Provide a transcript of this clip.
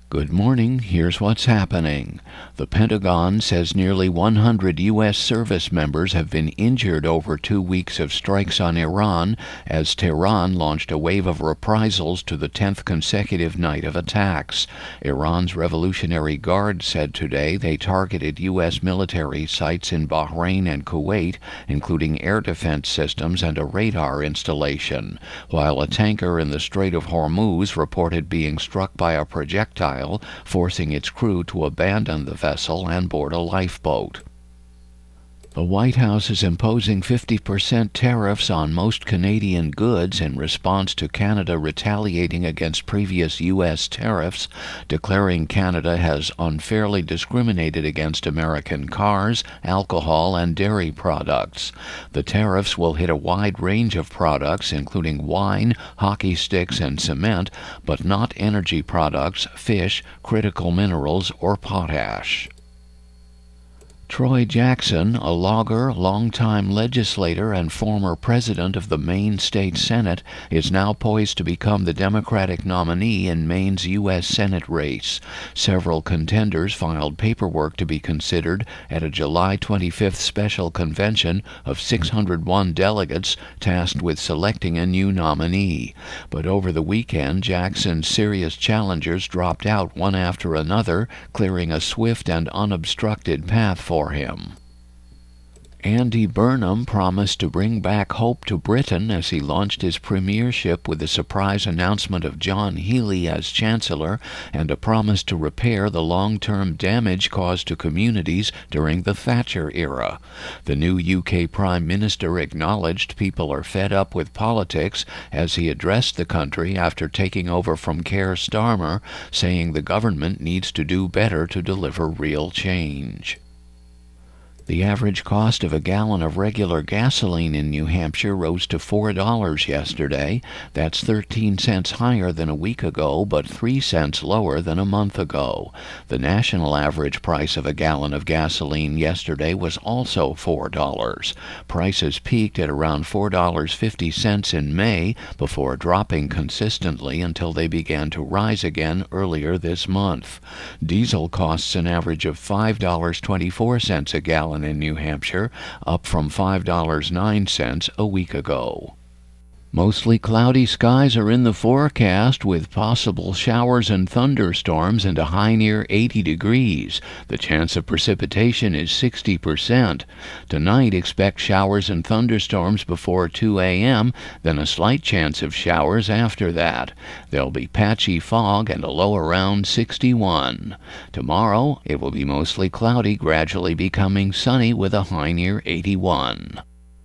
Good morning. Here's what's happening. The Pentagon says nearly 100 U.S. service members have been injured over 2 weeks of strikes on Iran as Tehran launched a wave of reprisals to the 10th consecutive night of attacks. Iran's Revolutionary Guard said today they targeted U.S. military sites in Bahrain and Kuwait, including air defense systems and a radar installation, while a tanker in the Strait of Hormuz reported being struck by a projectile, forcing its crew to abandon the vessel and board a lifeboat. The White House is imposing 50% tariffs on most Canadian goods in response to Canada retaliating against previous U.S. tariffs, declaring Canada has unfairly discriminated against American cars, alcohol, and dairy products. The tariffs will hit a wide range of products, including wine, hockey sticks, and cement, but not energy products, fish, critical minerals, or potash. Troy Jackson, a logger, longtime legislator, and former president of the Maine State Senate, is now poised to become the Democratic nominee in Maine's U.S. Senate race. Several contenders filed paperwork to be considered at a July 25th special convention of 601 delegates tasked with selecting a new nominee. But over the weekend, Jackson's serious challengers dropped out one after another, clearing a swift and unobstructed path for him. Andy Burnham promised to bring back hope to Britain as he launched his premiership with the surprise announcement of John Healey as Chancellor and a promise to repair the long-term damage caused to communities during the Thatcher era. The new UK Prime Minister acknowledged people are fed up with politics as he addressed the country after taking over from Keir Starmer, saying the government needs to do better to deliver real change. The average cost of a gallon of regular gasoline in New Hampshire rose to $4 yesterday. That's 13 cents higher than a week ago, but 3 cents lower than a month ago. The national average price of a gallon of gasoline yesterday was also $4. Prices peaked at around $4.50 in May before dropping consistently until they began to rise again earlier this month. Diesel costs an average of $5.24 a gallon in New Hampshire, up from $5.09 a week ago. Mostly cloudy skies are in the forecast with possible showers and thunderstorms and a high near 80 degrees. The chance of precipitation is 60%. Tonight, expect showers and thunderstorms before 2 a.m., then a slight chance of showers after that. There'll be patchy fog and a low around 61. Tomorrow, it will be mostly cloudy, gradually becoming sunny with a high near 81.